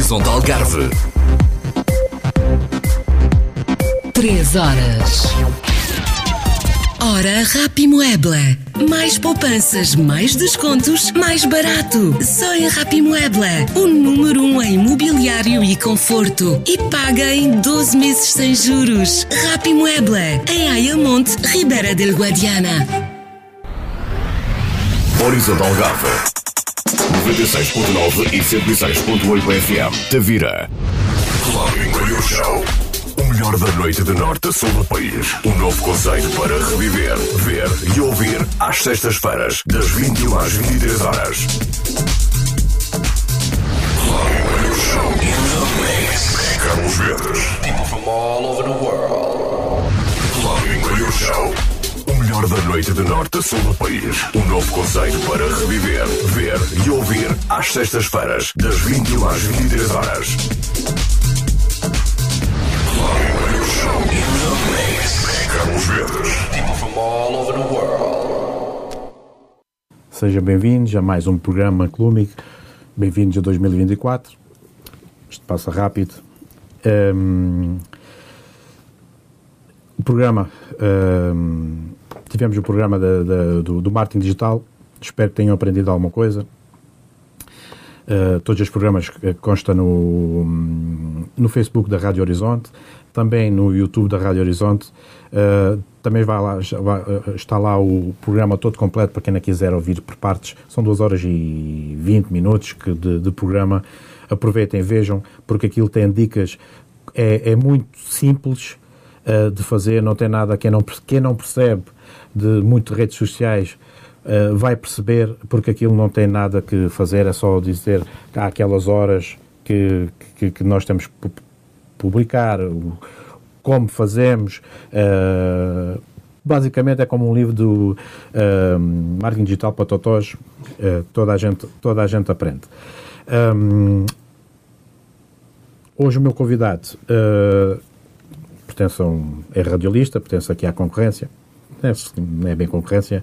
Horizonte Algarve. 3 horas. Hora Rapimueble. Mais poupanças, mais descontos, mais barato. Só em Rapimueble. O número 1 em mobiliário e conforto. E paga em 12 meses sem juros. Rapimueble. Em Ayamonte, Ribeira del Guadiana. Horizonte Algarve. 96.9 e 106.8 FM. Tavira. Clubbing Radio Show. O melhor da noite de norte a sul do país. Um novo conceito para reviver, ver e ouvir às sextas-feiras, das 21 às 23 horas. Clubbing Radio Show in the mix. Carlos Verdes. People from all over the world. Clubbing Radio Show. O melhor da noite de norte a sul do país. Um novo conceito para reviver, ver e ouvir às sextas-feiras, das 21 às 23 horas. Carlos Verdes. People from all over the world. Sejam bem-vindos a mais um programa Clumic. Bem-vindos a 2024. Isto passa rápido. O programa... tivemos o programa do marketing digital. Espero que tenham aprendido alguma coisa. Todos os programas constam no Facebook da Rádio Horizonte, também no YouTube da Rádio Horizonte. Também está lá o programa todo completo para quem não quiser ouvir por partes. São 2 horas e 20 minutos de programa. Aproveitem, vejam, porque aquilo tem dicas. É muito simples de fazer, não tem nada. Quem não percebe de muito redes sociais vai perceber, porque aquilo não tem nada que fazer, é só dizer que há aquelas horas que nós temos que publicar, como fazemos. Basicamente é como um livro do marketing digital para totós. Toda a gente aprende. Hoje o meu convidado é radialista, pertence aqui à concorrência. Não é bem concorrência.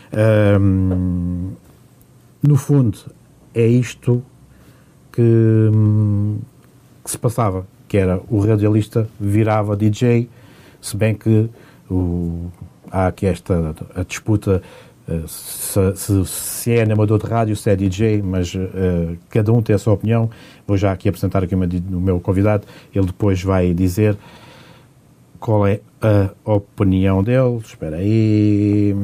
No fundo, é isto que se passava, que era o radialista virava DJ, se bem que há aqui a disputa se é animador de rádio, se é DJ, mas cada um tem a sua opinião. Vou já aqui apresentar aqui o meu convidado, ele depois vai dizer qual é a opinião dele. Espera aí.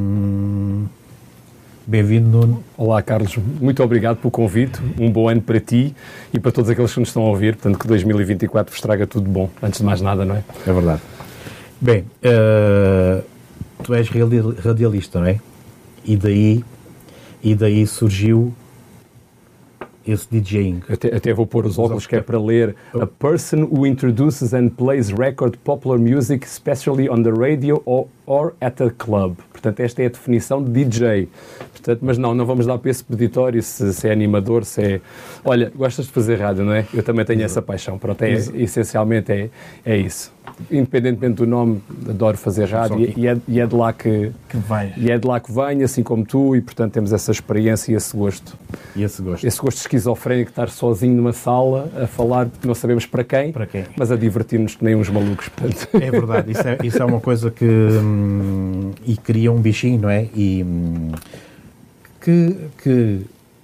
Bem-vindo, Nuno. Olá, Carlos. Muito obrigado pelo convite. Um bom ano para ti e para todos aqueles que nos estão a ouvir. Portanto, que 2024 vos traga tudo bom. Antes de mais nada, não é? É verdade. Bem, tu és radialista, não é? E daí surgiu esse DJing. Até vou pôr os óculos que é para ler. A person who introduces and plays record popular music, especially on the radio or at a club. Portanto, esta é a definição de DJ. Portanto, mas não vamos dar para esse peditório se é animador, se é... Olha, gostas de fazer rádio, não é? Eu também tenho essa paixão. Pronto, essencialmente é isso. Independentemente do nome, adoro fazer rádio e é de lá que vem. E é de lá que vem, assim como tu, e portanto temos essa experiência e esse gosto. Esse gosto esquizofrénico de estar sozinho numa sala a falar, porque não sabemos para quem? Mas a divertir-nos que nem uns malucos. Portanto. É verdade, isso é uma coisa que e cria um bichinho, não é? E que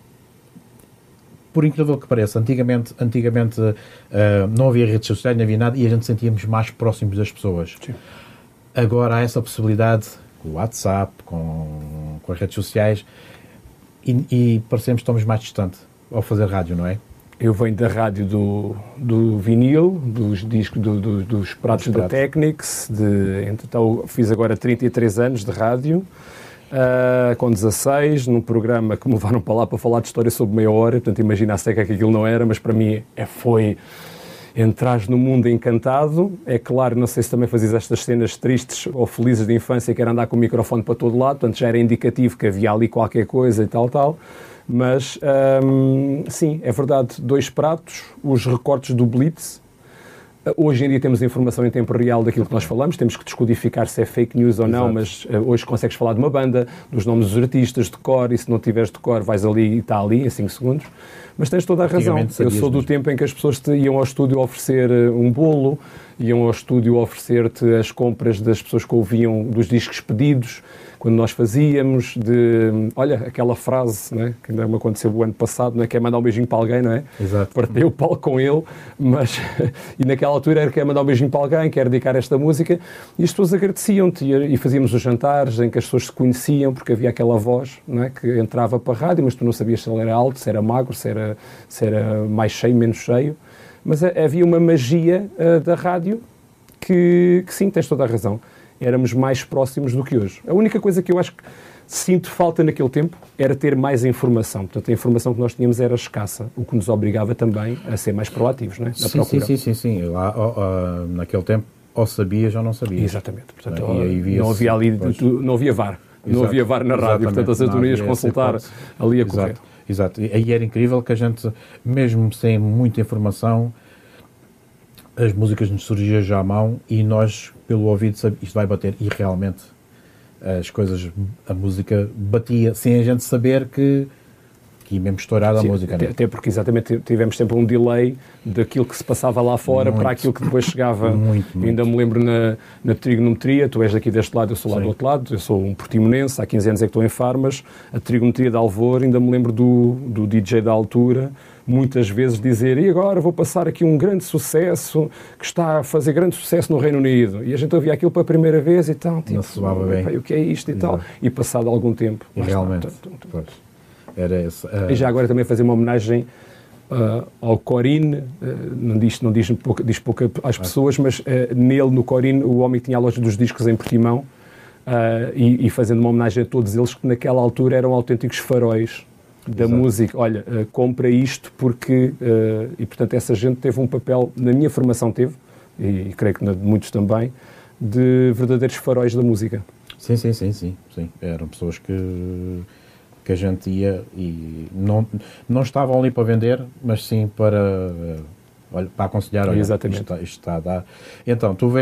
por incrível que pareça, antigamente não havia redes sociais, não havia nada e a gente sentíamos mais próximos das pessoas. Sim. Agora há essa possibilidade com o WhatsApp, com as redes sociais e parecemos que estamos mais distantes ao fazer rádio, não é? Eu venho da rádio do vinil, dos discos, dos pratos da Technics, então fiz agora 33 anos de rádio. Com 16, num programa que me levaram para lá para falar de história sobre meia hora, portanto imagina a seca que aquilo não era, mas para mim foi entrar no mundo encantado. É claro, não sei se também fazias estas cenas tristes ou felizes de infância, que era andar com o microfone para todo lado, portanto já era indicativo que havia ali qualquer coisa e tal, mas sim, é verdade, 2 pratos, os recortes do Blitz, Hoje em dia temos informação em tempo real daquilo que nós falamos, temos que descodificar se é fake news ou não, mas hoje consegues falar de uma banda, dos nomes dos artistas, de cor, e se não tiveres de cor vais ali e está ali em 5 segundos. Mas tens toda a razão. Eu sou do tempo em que as pessoas iam ao estúdio oferecer um bolo, iam ao estúdio oferecer-te as compras das pessoas que ouviam dos discos pedidos, quando nós fazíamos, olha, aquela frase, não é? Que ainda me aconteceu o ano passado, não é? Que é mandar um beijinho para alguém, não é? Exato. Partei o palco com ele, mas e naquela altura era que é mandar um beijinho para alguém, quer dedicar esta música, e as pessoas agradeciam-te, e fazíamos os jantares em que as pessoas se conheciam, porque havia aquela voz, não é? Que entrava para a rádio, mas tu não sabias se ele era alto, se era magro, se era mais cheio, menos cheio, mas havia uma magia da rádio que sim, tens toda a razão. Éramos mais próximos do que hoje. A única coisa que eu acho que sinto falta naquele tempo era ter mais informação. Portanto, a informação que nós tínhamos era escassa, o que nos obrigava também a ser mais proativos, não é? Na procura. Sim. Naquele tempo, ou sabias ou não sabias. Exatamente. Portanto, não havia VAR. Não havia VAR na rádio. Portanto, as autorias consultar ali a correr. Exato. E aí era incrível que a gente, mesmo sem muita informação, as músicas nos surgiam já à mão e nós, pelo ouvido, sabíamos isto vai bater. E realmente a música batia sem a gente saber que ia mesmo estourar a música. Até porque exatamente tivemos sempre um delay daquilo que se passava lá fora para aquilo que depois chegava. Muito. Ainda me lembro na trigonometria, tu és daqui deste lado, eu sou lá do outro lado, eu sou um portimonense, há 15 anos é que estou em Farmas, a trigonometria de Alvor, ainda me lembro do DJ da altura, muitas vezes dizer, e agora vou passar aqui um grande sucesso, que está a fazer grande sucesso no Reino Unido. E a gente ouvia aquilo pela primeira vez e tal. Não soava bem. O que é isto e tal? E passado algum tempo. E realmente. Era esse, E já agora também fazer uma homenagem ao Corinne, diz pouco às pessoas, mas nele, no Corinne, o homem que tinha a loja dos discos em Portimão, e fazendo uma homenagem a todos eles que naquela altura eram autênticos faróis da música. Olha, compra isto porque... e portanto essa gente teve um papel, na minha formação teve, e creio que de muitos também, de verdadeiros faróis da música. Sim. Eram pessoas que a gente ia e não estavam ali para vender, mas sim para aconselhar. Olha, exatamente. Isto está a dar. Então, tu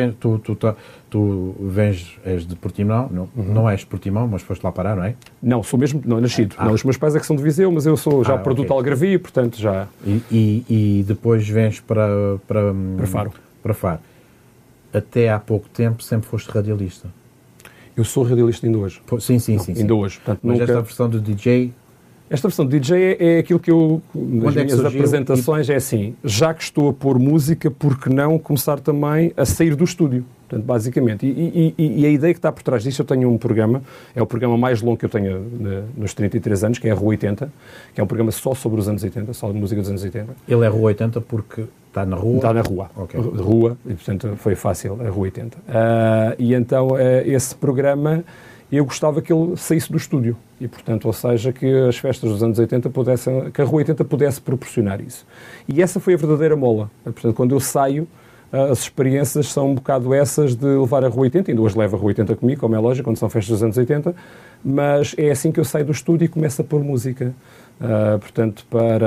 vens, és de Portimão, não és de Portimão, mas foste lá parar, não é? Não, sou mesmo, não, nascido. Não, os meus pais é que são de Viseu, mas eu sou já produto algarvio, portanto já... E depois vens para Faro. Para Faro. Até há pouco tempo sempre foste radialista. Eu sou radialista ainda hoje. Sim. Ainda hoje. Portanto, mas esta versão do DJ... Esta versão do DJ é aquilo que eu, nas minhas apresentações, é assim, já que estou a pôr música, por que não começar também a sair do estúdio? Portanto, basicamente. E a ideia que está por trás disso, eu tenho um programa, é o programa mais longo que eu tenho nos 33 anos, que é a Rua 80, que é um programa só sobre os anos 80, só de música dos anos 80. Ele é Rua 80 porque está na rua? Está na rua. Okay. Rua, e portanto foi fácil, a Rua 80. E então esse programa, eu gostava que ele saísse do estúdio. E portanto, ou seja, que as festas dos anos 80 pudessem, que a Rua 80 pudesse proporcionar isso. E essa foi a verdadeira mola. Portanto, quando eu saio, as experiências são um bocado essas de levar a Rua 80, ainda hoje levo a Rua 80 comigo, como é lógico, quando são festas dos anos 80, mas é assim que eu saio do estúdio e começo a pôr música. Portanto,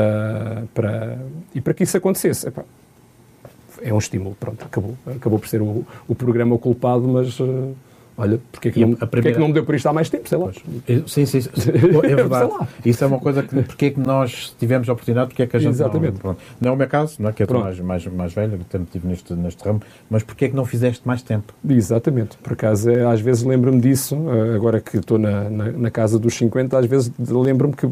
para que isso acontecesse, é um estímulo, pronto, acabou por ser o programa o culpado, mas... Olha, porque é que não me deu por isto há mais tempo, sei lá. Sim, é verdade. Isso é uma coisa que, porque é que nós tivemos a oportunidade, porque é que a gente exatamente. Não é o meu caso, não é que eu estou mais velho, que tempo tive neste ramo, mas porque é que não fizeste mais tempo? Exatamente. Por acaso, às vezes lembro-me disso, agora que estou na casa dos 50, às vezes lembro-me que